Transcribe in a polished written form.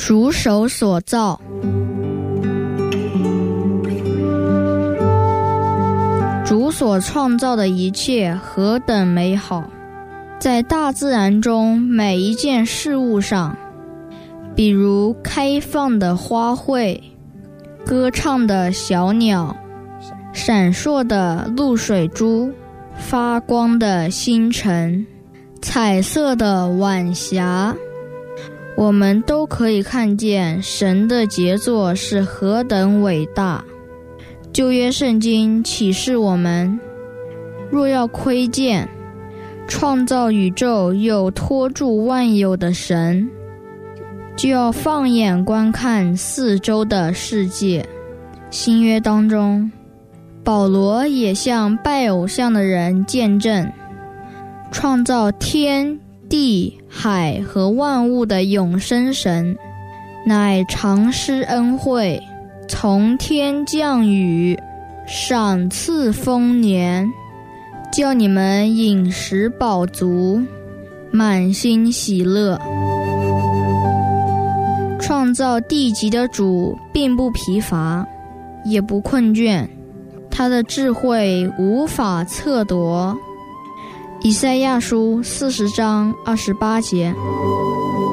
主手所造。主所创造的一切何等美好，在大自然中每一件事物上，比如开放的花卉、歌唱的小鸟、闪烁的露水珠、发光的星辰、彩色的晚霞，我们都可以看见神的杰作是何等伟大。旧约圣经启示我们，若要窥见创造宇宙又托住万有的神，就要放眼观看四周的世界。新约当中，保罗也向拜偶像的人见证，创造天地海和万物的永生神，乃常施恩惠，从天降雨，赏赐丰年，叫你们饮食饱足，满心喜乐。创造地极的主并不疲乏，也不困倦，他的智慧无法测度。以赛亚书40章28节。